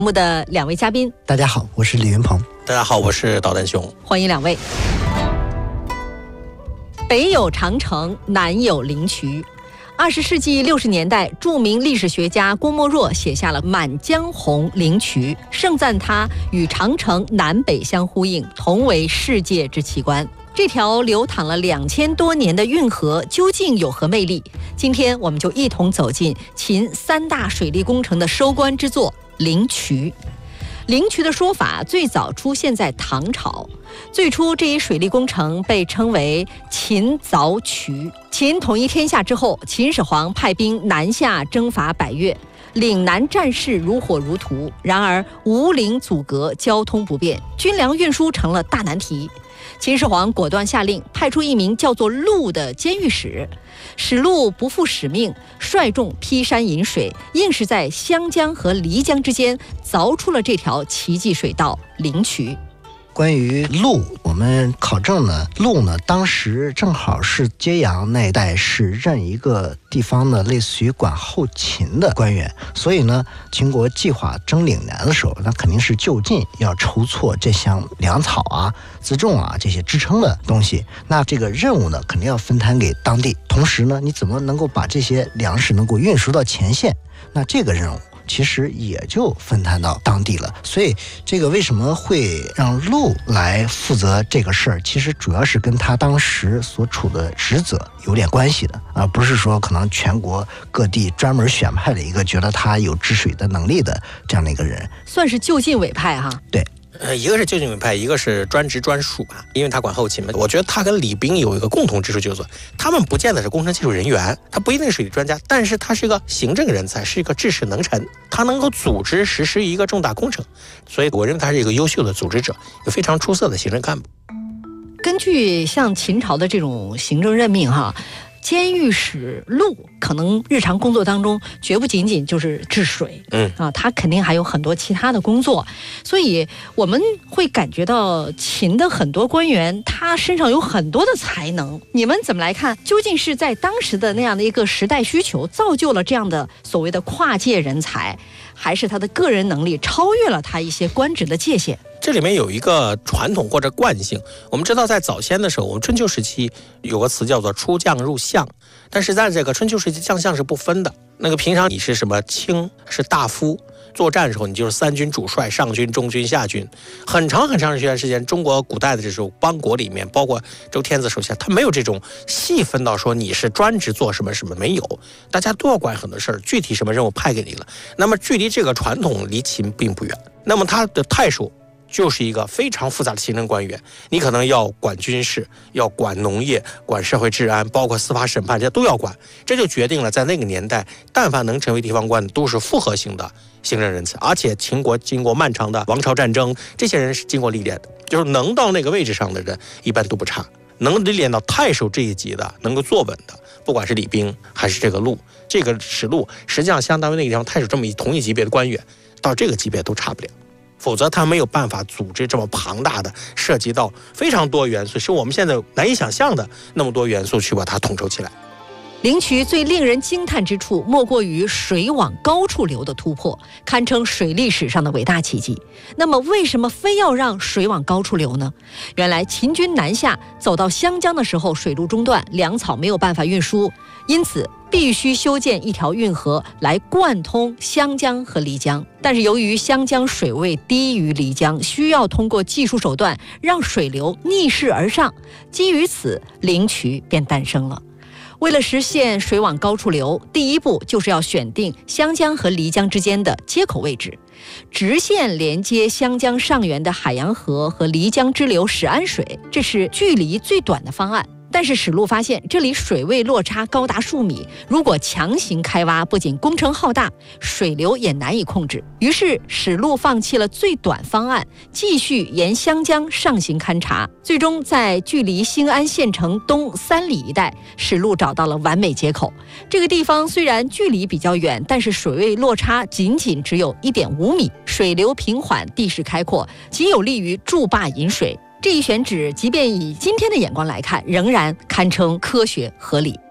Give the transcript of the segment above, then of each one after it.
目的两位嘉宾， 大家好，我是李云鹏。 大家好，我是导弹熊。 欢迎两位。北有长城，南有灵渠。20世纪60年代，著名历史学家郭沫若写下了《满江红·灵渠》，盛赞它与长城南北相呼应，同为世界之奇观。这条流淌了2000多年的运河究竟有何魅力？今天我们就一同走进秦3大水利工程的收官之作灵渠。灵渠的说法最早出现在唐朝，最初这一水利工程被称为秦凿渠。秦统一天下之后，秦始皇派兵南下征伐百越，岭南战事如火如荼，然而无陵阻隔，交通不便，军粮运输成了大难题。秦始皇果断下令，派出一名叫做陆的监狱使。史陆不负使命，率众劈山引水，硬是在湘江和漓江之间凿出了这条奇迹水道灵渠。 关于陆，我们考证呢，陆呢当时正好是揭阳那一带是任一个地方的类似于管后勤的官员，所以呢，秦国计划征岭南的时候，那肯定是就近要筹措这项粮草啊、辎重啊这些支撑的东西。那这个任务呢，肯定要分摊给当地。同时呢，你怎么能够把这些粮食能够运输到前线？那这个任务其实也就分摊到当地了。所以这个为什么会让陆来负责这个事儿，其实主要是跟他当时所处的职责有点关系的，而不是说可能全国各地专门选派了一个觉得他有治水的能力的这样的一个人， 算是就近委派哈。 对。 一个是就近委派，一个是专职专属吧，因为他管后勤嘛。我觉得他跟李冰有一个共同之处，就是说他们不见得是工程技术人员，他不一定是水利专家，但是他是一个行政人才，是一个治世能臣，他能够组织实施一个重大工程，所以我认为他是一个优秀的组织者，一个非常出色的行政干部。 根据像秦朝的这种行政任命哈，监狱使陆可能日常工作当中绝不仅仅就是治水，他肯定还有很多其他的工作，所以我们会感觉到秦的很多官员他身上有很多的才能。你们怎么来看？究竟是在当时的那样的一个时代需求造就了这样的所谓的跨界人才，还是他的个人能力超越了他一些官职的界限？ 这里面有一个传统或者惯性，我们知道在早先的时候，我们春秋时期有个词叫做出将入相，但是在这个春秋时期将相是不分的。那个平常你是什么卿，是大夫，作战的时候你就是三军主帅，上军、中军、下军。很长一段时间，中国古代的这种邦国里面，包括周天子手下，他没有这种细分到说你是专职做什么什么，没有，大家都要管很多事儿，具体什么任务派给你了。那么距离这个传统离秦并不远，那么他的太守就是一个非常复杂的行政官员，你可能要管军事，要管农业，管社会治安，包括司法审判，这都要管。这就决定了在那个年代，但凡能成为地方官的都是复合型的行政人才，而且秦国经过漫长的王朝战争，这些人是经过历练的，就是能到那个位置上的人一般都不差，能历练到太守这一级的，能够坐稳的，不管是李冰还是这个陆，这个史陆实际上相当于那个地方太守这么同一级别的官员，到这个级别都差不了，否则他没有办法组织这么庞大的、涉及到非常多元素，是我们现在难以想象的那么多元素去把它统筹起来。 灵渠最令人惊叹之处，莫过于水往高处流的突破，堪称水利史上的伟大奇迹。那么，为什么非要让水往高处流呢？原来秦军南下走到湘江的时候，水路中断，粮草没有办法运输，因此必须修建一条运河来贯通湘江和漓江。但是由于湘江水位低于漓江，需要通过技术手段让水流逆势而上，基于此，灵渠便诞生了。为了实现水往高处流，第一步就是要选定湘江和漓江之间的接口位置，直线连接湘江上游的海洋河和漓江支流石安水，这是距离最短的方案。但是史陆发现这里水位落差高达数米，如果强行开挖，不仅工程浩大，水流也难以控制。于是史陆放弃了最短方案，继续沿湘江上行勘察，最终在距离兴安县城东3里一带，史陆找到了完美接口。这个地方虽然距离比较远，但是水位落差仅只有1.5米，水流平缓，地势开阔，极有利于筑坝引水。这一选址即便以今天的眼光来看，仍然堪称科学合理。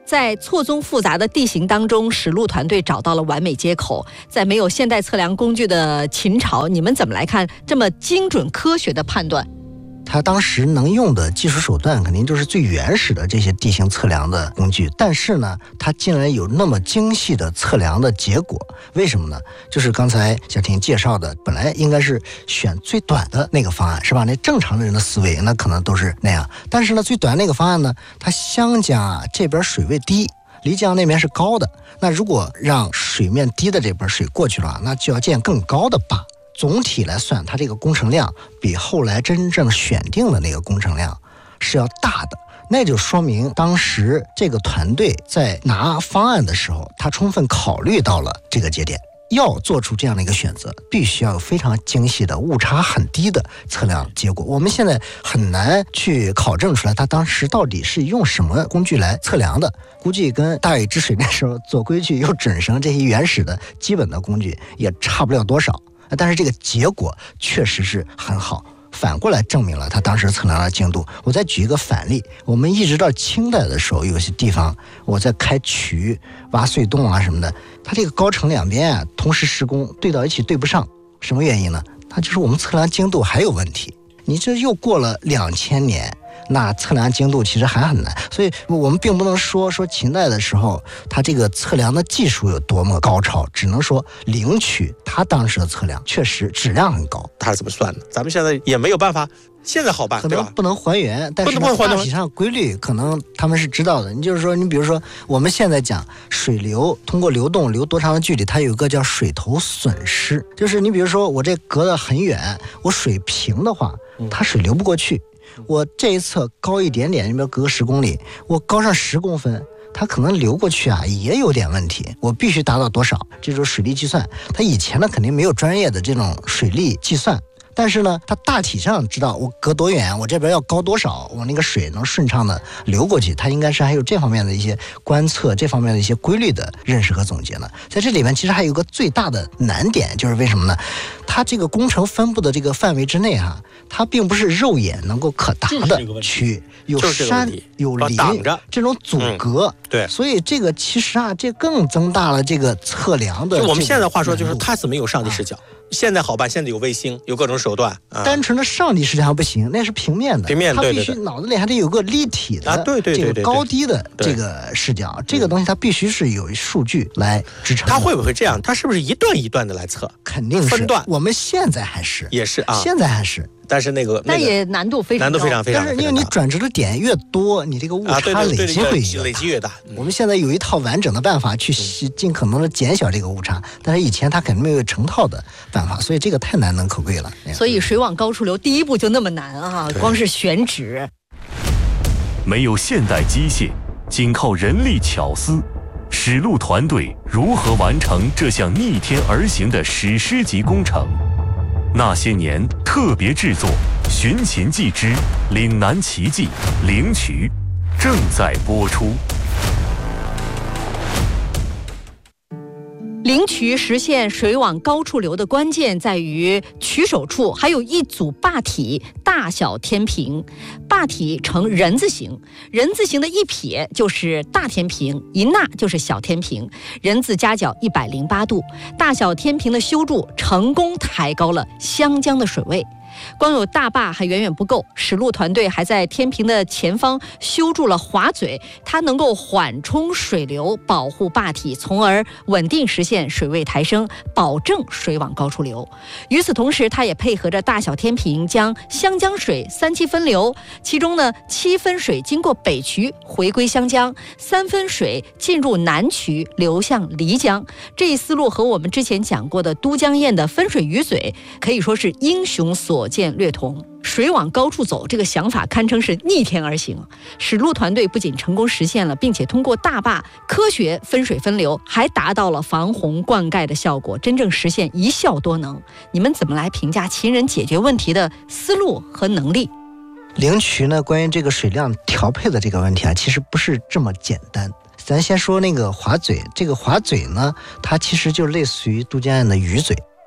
在错综复杂的地形当中，史路团队找到了完美接口。在没有现代测量工具的秦朝，你们怎么来看这么精准科学的判断？ 他当时能用的技术手段肯定就是最原始的这些地形测量的工具，但是呢，他竟然有那么精细的测量的结果，为什么呢？就是刚才小婷介绍的，本来应该是选最短的那个方案，是吧？那正常的人的思维那可能都是那样，但是呢，最短那个方案呢，它湘江这边水位低，漓江那边是高的，那如果让水面低的这边水过去了，那就要建更高的坝。总体来算，它这个工程量比后来真正选定的那个工程量是要大的，那就说明当时这个团队在拿方案的时候，他充分考虑到了这个节点。要做出这样的一个选择，必须要有非常精细的、误差很低的测量结果。我们现在很难去考证出来他当时到底是用什么工具来测量的，估计跟大禹治水那时候做规矩、用准绳这些原始的基本的工具也差不了多少。但是这个结果确实是很好，反过来证明了他当时测量的精度。我再举一个反例，我们一直到清代的时候，有些地方我在开渠、挖隧洞啊什么的，它这个高程两边啊同时施工，对到一起对不上，什么原因呢？它就是我们测量精度还有问题。你这又过了2000年。那测量精度其实还很难，所以我们并不能说秦代的时候它这个测量的技术有多么高超，只能说灵渠它当时的测量确实质量很高。 它是怎么算的？咱们现在也没有办法，现在好办， 可能不能还原，但是大体上规律可能他们是知道的。你就是说，你比如说我们现在讲水流通过流动流多长的距离，它有一个叫水头损失，就是你比如说我这隔得很远，我水平的话，它水流不过去。我这一侧高一点点，你比如隔10公里，我高上10公分，它可能流过去啊也有点问题，我必须达到多少？这种水力计算，它以前呢肯定没有专业的这种水力计算，但是呢，它大体上知道我隔多远，我这边要高多少，我那个水能顺畅的流过去，它应该是还有这方面的一些观测，这方面的一些规律的认识和总结呢。在这里面其实还有一个最大的难点，就是为什么呢？它这个工程分布的这个范围之内哈，它并不是肉眼能够可达的区域，有山有林这种阻隔， 对， 所以这个其实啊，这更增大了这个测量的。 就我们现在话说，就是它怎么有上帝视角？现在好办，现在有卫星，有各种手段。 单纯的上帝视角不行，那是平面的， 它必须脑子里还得有个立体的，这个高低的这个视角，这个东西它必须是有数据来支撑。 它会不会这样？它是不是一段一段的来测？ 肯定是分段。 我们现在还是也是啊， 现在还是。 但是但也难度非常高， 但是因为你转折的点越多，你这个误差累积越大。 我们现在有一套完整的办法去尽可能的减小这个误差，但是以前它肯定没有成套的办法，所以这个太难能可贵了。 所以水网高处流第一步就那么难啊，光是选址。 没有现代机械，仅靠人力巧思，史路团队如何完成这项逆天而行的史诗级工程？那些年特别制作《寻秦记之岭南奇迹灵渠》正在播出。 灵渠实现水网高处流的关键在于渠首处还有一组坝体大小天平，坝体呈人字形，人字形的一撇就是大天平，一捺就是小天平，人字夹角108度，大小天平的修筑成功抬高了湘江的水位。光有大坝还远远不够，史路团队还在天平的前方修筑了滑嘴，它能够缓冲水流，保护坝体，从而稳定实现水位抬升，保证水网高处流。与此同时，它也配合着大小天平，将湘江水3期分流，其中呢7分水经过北渠回归湘江，3分水进入南渠流向漓江。这一思路和我们之前讲过的都江堰的分水鱼嘴可以说是英雄所见略同。水往高处走这个想法堪称是逆天而行，史路团队不仅成功实现了，并且通过大坝科学分水分流，还达到了防洪灌溉的效果，真正实现一效多能。你们怎么来评价秦人解决问题的思路和能力？ 灵渠呢，关于这个水量调配的这个问题啊，其实不是这么简单。咱先说那个滑嘴，这个滑嘴呢，它其实就类似于都江堰的鱼嘴。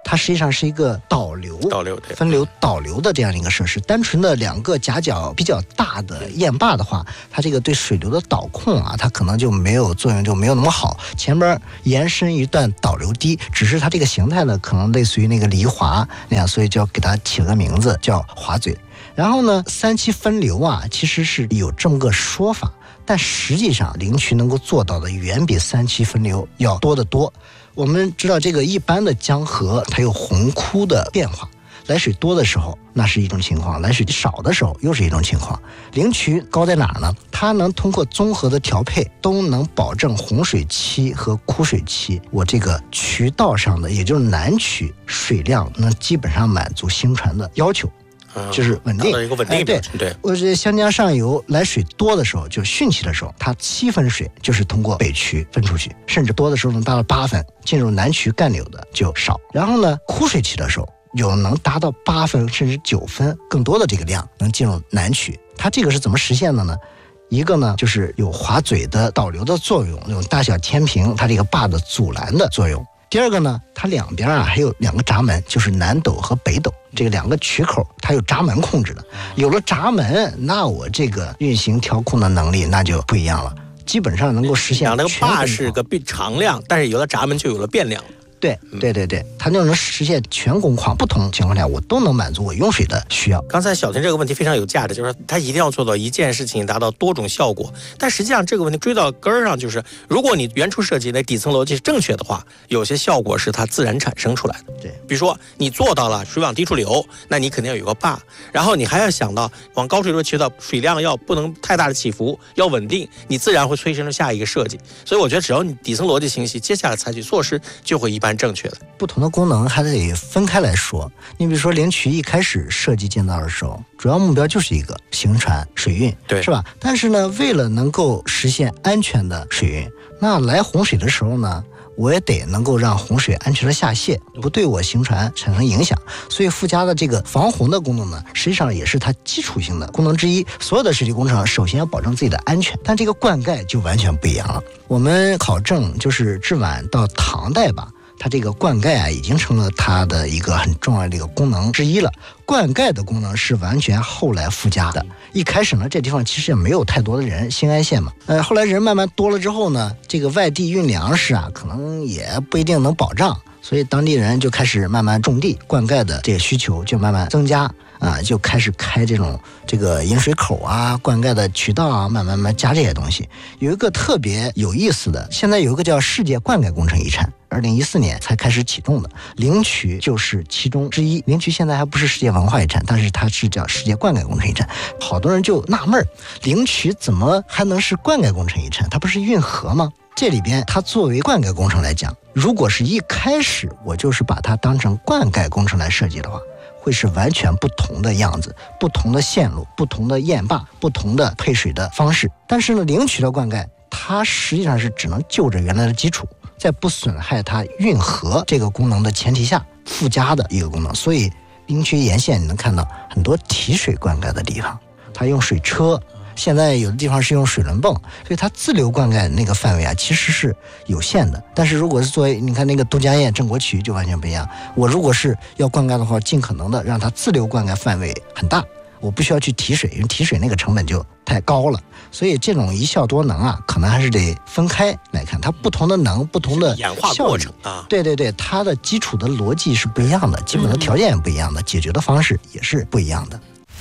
它实际上是一个导流、 对分流、导流的这样一个设施。单纯的2个夹角比较大的堰坝的话，它这个对水流的导控啊，它可能就没有作用，就没有那么好。前边延伸一段导流堤，只是它这个形态呢，可能类似于那个梨华那样，所以就要给它起了个名字叫华嘴。然后呢，3期分流啊，其实是有这么个说法，但实际上灵渠能够做到的远比3期分流要多得多。我们知道这个一般的江河它有洪枯的变化，来水多的时候那是一种情况，来水少的时候又是一种情况。灵渠高在哪儿呢？它能通过综合的调配，都能保证洪水期和枯水期我这个渠道上的，也就是南渠水量能基本上满足兴船的要求，就是稳定， 一个稳定标准。对， 我这湘江上游来水多的时候，就汛期的时候，它7分水就是通过北渠分出去，甚至多的时候能达到8分，进入南渠干流的就少。然后呢，枯水期的时候，有能达到8分甚至9分更多的这个量能进入南渠。它这个是怎么实现的呢？一个呢，就是有滑嘴的导流的作用，那种大小天平它这个坝的阻拦的作用。第二个呢，它两边啊还有2个闸门，就是南斗和北斗这个2个渠口，它有闸门控制的。有了闸门，那我这个运行调控的能力那就不一样了，基本上能够实现。 那个坝是个常量，但是有了闸门就有了变量。 对，它就能实现全工况，不同情况下我都能满足我用水的需要。 刚才小婷这个问题非常有价值，就是它一定要做到一件事情达到多种效果。但实际上这个问题追到根儿上，就是如果你原初设计的底层逻辑是正确的话，有些效果是它自然产生出来的。 对， 比如说你做到了水往低处流，那你肯定要有个坝，然后你还要想到往高处流渠道水量要不能太大的起伏，要稳定，你自然会催生出下一个设计。所以我觉得只要你底层逻辑清晰，接下来采取措施就会一般正确的。 不同的功能还得分开来说。你比如说灵渠一开始设计建造的时候，主要目标就是一个行船水运， 对， 是吧？但是呢，为了能够实现安全的水运，那来洪水的时候呢，我也得能够让洪水安全的下泄，不对我行船产生影响。所以附加的这个防洪的功能呢，实际上也是它基础性的功能之一。所有的水利工程首先要保证自己的安全，但这个灌溉就完全不一样了。我们考证就是至晚到唐代吧，它这个灌溉啊，已经成了它的一个很重要的一个功能之一了。灌溉的功能是完全后来附加的。一开始呢，这地方其实也没有太多的人，兴安县嘛，后来人慢慢多了之后呢，这个外地运粮食啊，可能也不一定能保障，所以当地人就开始慢慢种地，灌溉的这个需求就慢慢增加啊，就开始开这个引水口啊，灌溉的渠道啊，慢慢加这些东西。有一个特别有意思的，现在有一个叫世界灌溉工程遗产，2014年才开始启动的，灵渠就是其中之一。灵渠现在还不是世界文化遗产，但是它是叫世界灌溉工程遗产。好多人就纳闷，灵渠怎么还能是灌溉工程遗产？它不是运河吗？这里边它作为灌溉工程来讲，如果是一开始我就是把它当成灌溉工程来设计的话，会是完全不同的样子，不同的线路，不同的堰坝，不同的配水的方式。但是呢，灵渠的灌溉它实际上是只能就着原来的基础，在不损害它运河这个功能的前提下附加的一个功能。所以灵渠沿线你能看到很多提水灌溉的地方，它用水车，现在有的地方是用水轮泵，所以它自流灌溉那个范围啊其实是有限的。但是如果是作为你看那个都江堰郑国渠就完全不一样，我如果是要灌溉的话，尽可能的让它自流灌溉范围很大，我不需要去提水，因为提水那个成本就太高了。所以这种一效多能啊，可能还是得分开来看，它不同的能，不同的演化过程啊， 对，它的基础的逻辑是不一样的，基本的条件也不一样的，解决的方式也是不一样的。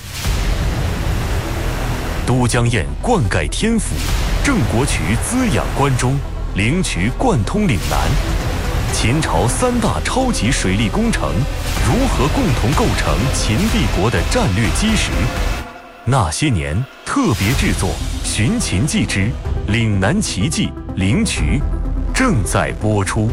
都江堰灌溉天府，郑国渠滋养关中，灵渠贯通岭南。秦朝3大超级水利工程如何共同构成秦帝国的战略基石？那些年特别制作《寻秦记之岭南奇迹灵渠》正在播出。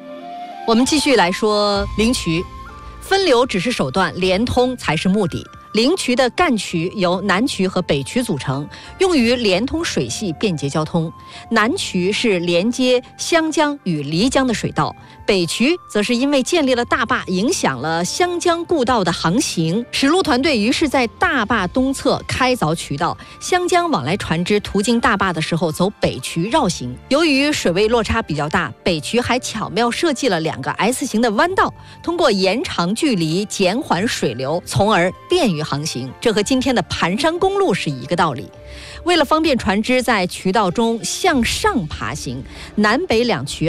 我们继续来说灵渠。分流只是手段，连通才是目的。 灵渠的干渠由南渠和北渠组成，用于连通水系，便捷交通。南渠是连接湘江与漓江的水道，北渠则是因为建立了大坝，影响了湘江故道的航行。驶路团队于是在大坝东侧开凿渠道，湘江往来船只途经大坝的时候走北渠绕行。由于水位落差比较大，北渠还巧妙设计了2个 S 型的弯道，通过延长距离减缓水流，从而便于航行。这和今天的盘山公路是一个道理。为了方便船只在渠道中向上爬行，南北两渠